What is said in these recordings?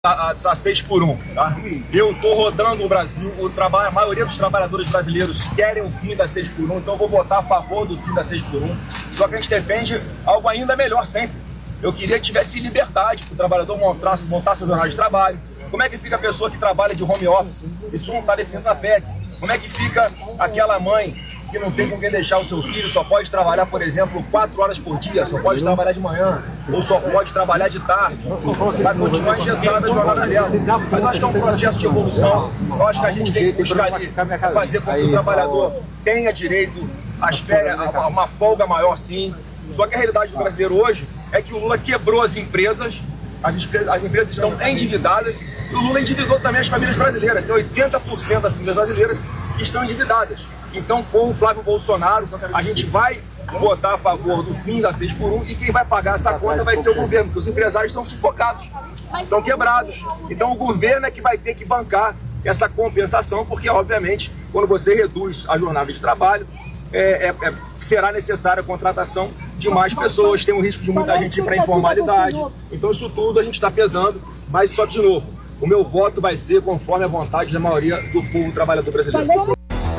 a 6 por 1, tá? Eu tô rodando o Brasil, a maioria dos trabalhadores brasileiros querem o fim da 6 por 1, então eu vou votar a favor do fim da 6 por 1. Só que a gente defende algo ainda melhor sempre. Eu queria que tivesse liberdade para o trabalhador montar seu jornal de trabalho. Como é que fica a pessoa que trabalha de home office? Isso não está definido na PEC. Como é que fica aquela mãe que não tem com quem deixar o seu filho, só pode trabalhar, por exemplo, 4 horas por dia, só pode trabalhar de manhã, ou só pode trabalhar de tarde, vai continuar engessada a jornada dela. Mas eu acho que é um processo de evolução, eu acho que a gente tem que buscar ali, fazer com que o trabalhador tenha direito às férias, a uma folga maior sim. Só que a realidade do brasileiro hoje é que o Lula quebrou as empresas estão endividadas, e o Lula endividou também as famílias brasileiras, tem 80% das famílias brasileiras que estão endividadas. Então, com o Flávio Bolsonaro, a gente vai votar a favor do fim da 6 por 1 e quem vai pagar essa conta vai ser o governo, porque os empresários estão sufocados, estão quebrados. Então, o governo é que vai ter que bancar essa compensação, porque, obviamente, quando você reduz a jornada de trabalho, será necessária a contratação de mais pessoas, tem o risco de muita gente ir para a informalidade. Então, isso tudo a gente está pesando, mas só de novo, o meu voto vai ser conforme a vontade da maioria do povo trabalhador brasileiro.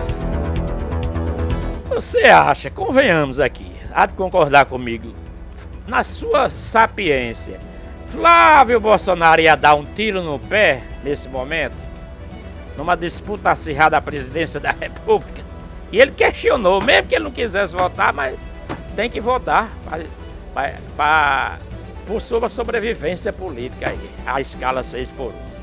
Você acha, convenhamos aqui, há de concordar comigo, na sua sapiência, Flávio Bolsonaro ia dar um tiro no pé nesse momento, numa disputa acirrada à presidência da República? E ele questionou, mesmo que ele não quisesse votar, mas tem que votar por sua sobrevivência política aí, à escala 6 por 1.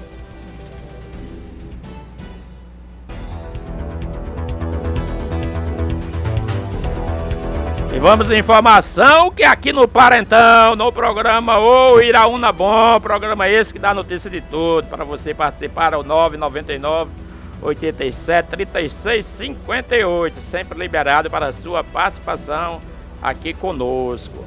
E vamos à informação que aqui no Parentão, no programa O Iraúna Bom, programa esse que dá notícia de tudo, para você participar ao 999 87 36 58, sempre liberado para a sua participação aqui conosco.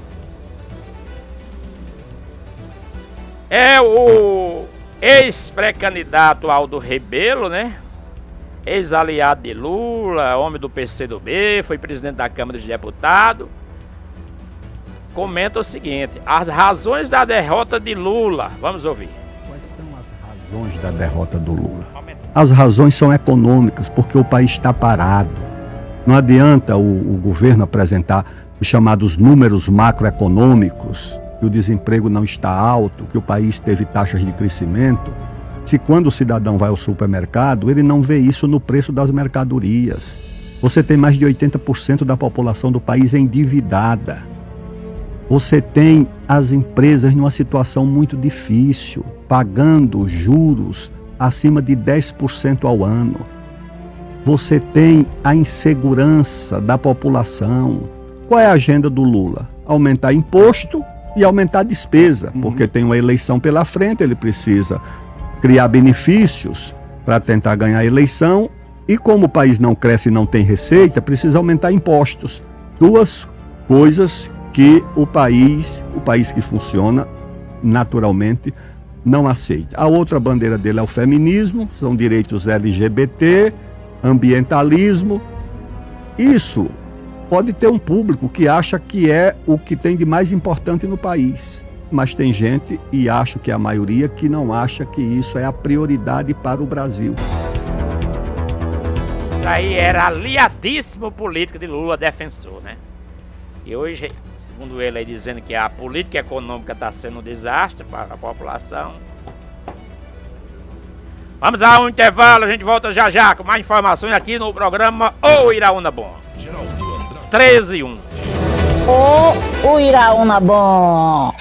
É o ex-pré-candidato Aldo Rebelo, né? Ex-aliado de Lula, homem do PCdoB, foi presidente da Câmara dos Deputados. Comenta o seguinte: as razões da derrota de Lula. Vamos ouvir. Quais são as razões da derrota do Lula? As razões são econômicas, porque o país está parado. Não adianta o governo apresentar os chamados números macroeconômicos, que o desemprego não está alto, que o país teve taxas de crescimento, se quando o cidadão vai ao supermercado, ele não vê isso no preço das mercadorias. Você tem mais de 80% da população do país endividada. Você tem as empresas numa situação muito difícil, pagando juros acima de 10% ao ano. Você tem a insegurança da população. Qual é a agenda do Lula? Aumentar imposto e aumentar despesa, porque tem uma eleição pela frente, ele precisa criar benefícios para tentar ganhar a eleição, e como o país não cresce e não tem receita, precisa aumentar impostos. Duas coisas que o país que funciona naturalmente não aceita. A outra bandeira dele é o feminismo, são direitos LGBT, ambientalismo. Isso pode ter um público que acha que é o que tem de mais importante no país. Mas tem gente, e acho que é a maioria, que não acha que isso é a prioridade para o Brasil. Isso aí era aliadíssimo político de Lula, defensor, né? E hoje, segundo ele, aí dizendo que a política econômica está sendo um desastre para a população. Vamos a um intervalo, a gente volta já já com mais informações aqui no programa O Iraúna Bom. 13 e 1. O Iraúna Bom.